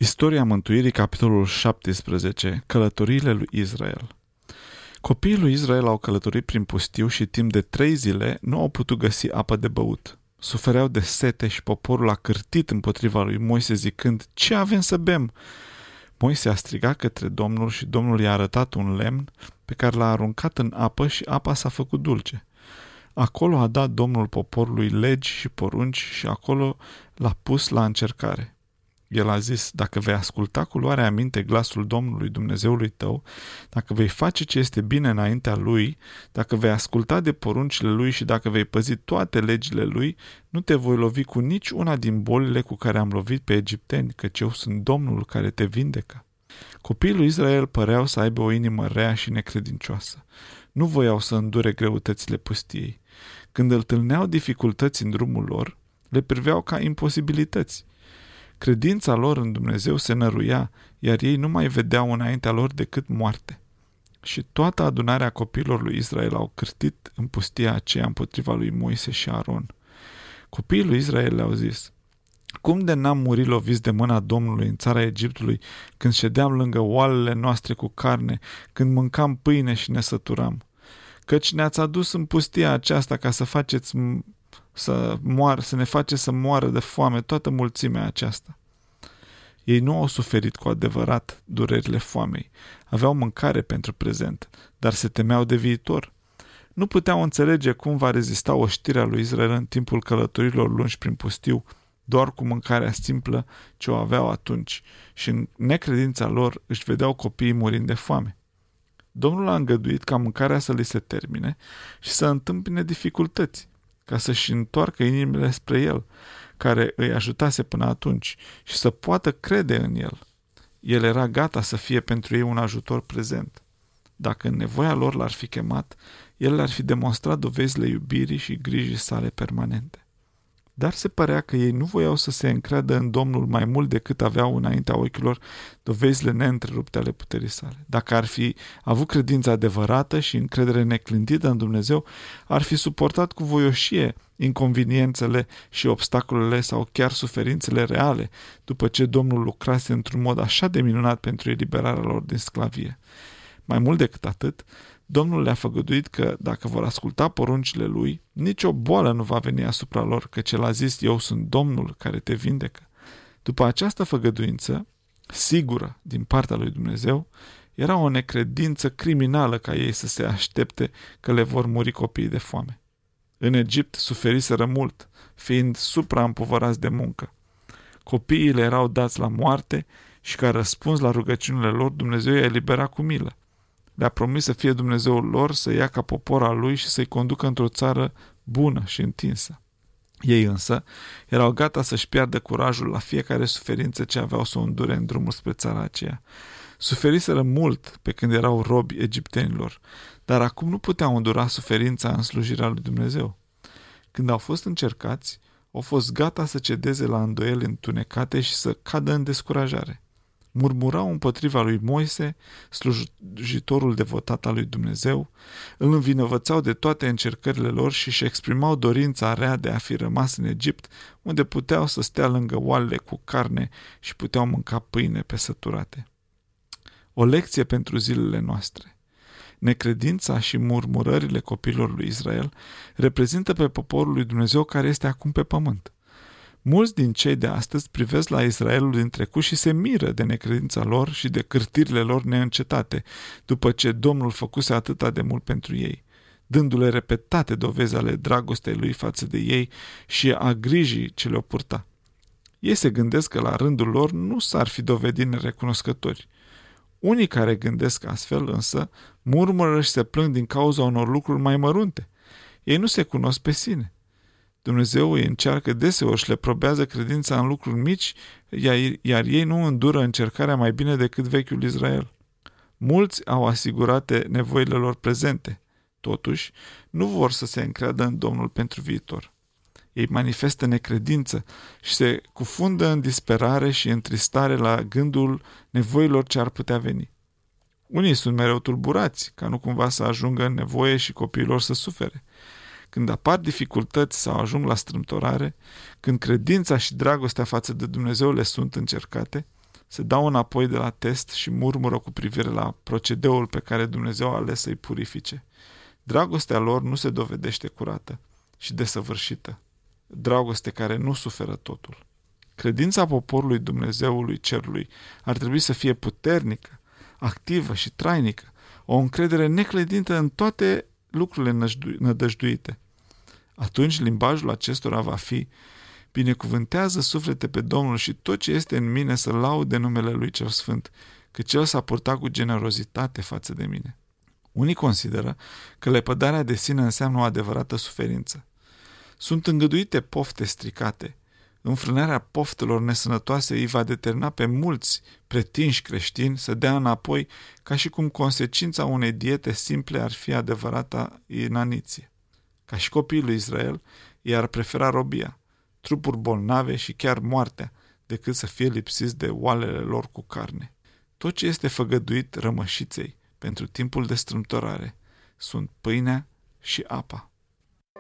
Istoria mântuirii, capitolul 17, călătoriile lui Israel. Copiii lui Israel au călătorit prin pustiu și timp de 3 zile nu au putut găsi apă de băut. Sufereau de sete și poporul a cârtit împotriva lui Moise zicând: "Ce avem să bem?" Moise a strigat către Domnul și Domnul i-a arătat un lemn pe care l-a aruncat în apă și apa s-a făcut dulce. Acolo a dat Domnul poporului legi și porunci și acolo l-a pus la încercare. El a zis: "Dacă vei asculta cu luare aminte glasul Domnului Dumnezeului tău, dacă vei face ce este bine înaintea Lui, dacă vei asculta de poruncile Lui și dacă vei păzi toate legile Lui, nu te voi lovi cu nici una din bolile cu care am lovit pe egipteni, căci eu sunt Domnul care te vindecă." Copiii lui Israel păreau să aibă o inimă rea și necredincioasă. Nu voiau să îndure greutățile pustiei. Când întâlneau dificultăți în drumul lor, le priveau ca imposibilități. Credința lor în Dumnezeu se năruia, iar ei nu mai vedeau înaintea lor decât moarte. Și toată adunarea copiilor lui Israel au cârtit în pustia aceea împotriva lui Moise și Aron. Copiii lui Israel le-au zis: "Cum de n-am murit loviți de mâna Domnului în țara Egiptului, când ședeam lângă oalele noastre cu carne, când mâncam pâine și ne săturam? Căci ne-ați adus în pustia aceasta ca să ne faceți să moară de foame toată mulțimea aceasta." Ei nu au suferit cu adevărat durerile foamei. Aveau mâncare pentru prezent, dar se temeau de viitor. Nu puteau înțelege cum va rezista oștirea lui Israel în timpul călătorilor lungi prin pustiu, doar cu mâncarea simplă ce o aveau atunci, și în necredința lor își vedeau copiii murind de foame. Domnul a îngăduit ca mâncarea să li se termine și să întâmpine dificultăți, ca să-și întoarcă inimile spre El, care îi ajutase până atunci, și să poată crede în El. El era gata să fie pentru ei un ajutor prezent. Dacă în nevoia lor l-ar fi chemat, El le-ar fi demonstrat dovezile iubirii și grijii sale permanente. Dar se părea că ei nu voiau să se încreadă în Domnul mai mult decât aveau înaintea ochilor dovezile neîntrerupte ale puterii sale. Dacă ar fi avut credință adevărată și încredere neclintită în Dumnezeu, ar fi suportat cu voioșie inconveniențele și obstacolele sau chiar suferințele reale, după ce Domnul lucrase într-un mod așa de minunat pentru eliberarea lor din sclavie. Mai mult decât atât, Domnul le-a făgăduit că, dacă vor asculta poruncile Lui, nicio boală nu va veni asupra lor, căci El a zis: "Eu sunt Domnul care te vindecă." După această făgăduință, sigură din partea lui Dumnezeu, era o necredință criminală ca ei să se aștepte că le vor muri copiii de foame. În Egipt suferiseră mult, fiind supraîmpovărați de muncă. Copiii le erau dați la moarte și, ca răspuns la rugăciunile lor, Dumnezeu i-a eliberat cu milă. Le-a promis să fie Dumnezeul lor, să ia ca popor al lui și să-i conducă într-o țară bună și întinsă. Ei însă erau gata să-și piardă curajul la fiecare suferință ce aveau să o îndure în drumul spre țara aceea. Suferiseră mult pe când erau robi egiptenilor, dar acum nu puteau îndura suferința în slujirea lui Dumnezeu. Când au fost încercați, au fost gata să cedeze la îndoieli întunecate și să cadă în descurajare. Murmurau împotriva lui Moise, slujitorul devotat al lui Dumnezeu, îl învinovățau de toate încercările lor și își exprimau dorința rea de a fi rămas în Egipt, unde puteau să stea lângă oalele cu carne și puteau mânca pâine pe săturate. O lecție pentru zilele noastre. Necredința și murmurările copiilor lui Israel reprezintă pe poporul lui Dumnezeu care este acum pe pământ. Mulți din cei de astăzi privesc la Israelul din trecut și se miră de necredința lor și de cârtirile lor neîncetate, după ce Domnul făcuse atâta de mult pentru ei, dându-le repetate dovezi ale dragostei lui față de ei și a grijii ce le-o purta. Ei se gândesc că la rândul lor nu s-ar fi dovedit nerecunoscători. Unii care gândesc astfel însă murmură și se plâng din cauza unor lucruri mai mărunte. Ei nu se cunosc pe sine. Dumnezeu îi încearcă deseori și le probează credința în lucruri mici, iar ei nu îndură încercarea mai bine decât vechiul Israel. Mulți au asigurate nevoile lor prezente, totuși nu vor să se încreadă în Domnul pentru viitor. Ei manifestă necredință și se cufundă în disperare și întristare la gândul nevoilor ce ar putea veni. Unii sunt mereu tulburați, ca nu cumva să ajungă în nevoie și copiilor să sufere. Când apar dificultăți sau ajung la strâmtorare, când credința și dragostea față de Dumnezeu le sunt încercate, se dau înapoi de la test și murmură cu privire la procedeul pe care Dumnezeu a ales să-i purifice. Dragostea lor nu se dovedește curată și desăvârșită. Dragoste care nu suferă totul. Credința poporului Dumnezeului Cerului ar trebui să fie puternică, activă și trainică, o încredere neclădită în toate lucrurile nădăjduite. Atunci limbajul acestora va fi: binecuvântează suflete pe Domnul și tot ce este în mine să laude numele Lui Cel Sfânt, că Cel s-a purtat cu generozitate față de mine. Unii consideră că lepădarea de sine înseamnă o adevărată suferință. Sunt îngăduite pofte stricate. Înfrânarea poftelor nesănătoase îi va determina pe mulți pretinși creștini să dea înapoi, ca și cum consecința unei diete simple ar fi adevărata inaniție. Ca și copiii lui Israel, ei ar prefera robia, trupuri bolnave și chiar moartea, decât să fie lipsiți de oalele lor cu carne. Tot ce este făgăduit rămășiței pentru timpul de strâmtorare sunt pâinea și apa.